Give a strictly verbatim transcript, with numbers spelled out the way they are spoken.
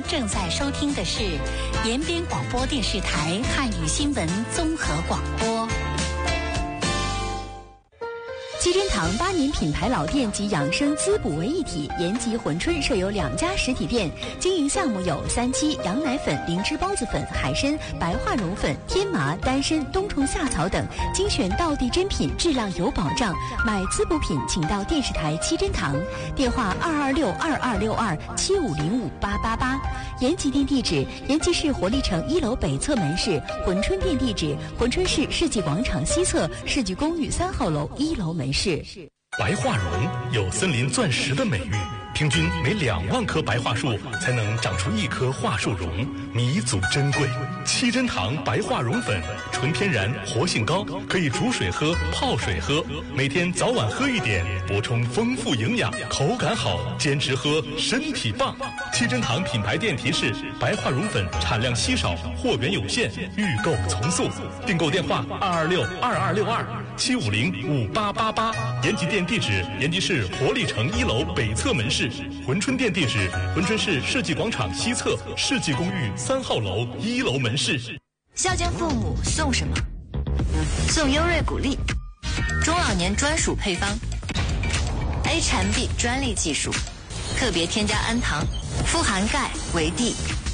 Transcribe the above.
正在收听的是延边广播电视台汉语新闻综合广播。 七珍堂八年品牌老店及养生滋补为一体，延吉珲春设有两家实体店，经营项目有三七、羊奶粉、灵芝孢子粉、海参、白化绒粉、天麻、丹参、冬虫夏草等，精选道地珍品，质量有保障。买滋补品请到电视台七珍堂，电话二二六二二六二七五零五八八八。延吉店地址：延吉市活力城一楼北侧门市；珲春店地址：珲春市世纪广场西侧世纪公寓三号楼一楼门市。 白化绒有森林钻石的美誉，平均每两万棵白桦树才能长出一棵桦树茸，弥足珍贵。七珍堂白化绒粉，纯天然，活性高，可以煮水喝、泡水喝，每天早晚喝一点，补充丰富营养，口感好，坚持喝，身体棒。七珍堂品牌店提示：白化绒粉产量稀少，货源有限，预购从速。订购电话：二二六二二六二七五零五八八八。延吉店地址：延吉市活力城一楼北侧门市；珲春店地址：珲春市世纪广场西侧世纪公寓三号楼一楼门市。 孝敬父母送什么？送优瑞谷粒，中老年专属配方 ，A 产 B 专利技术，特别添加氨糖，富含钙、维 D、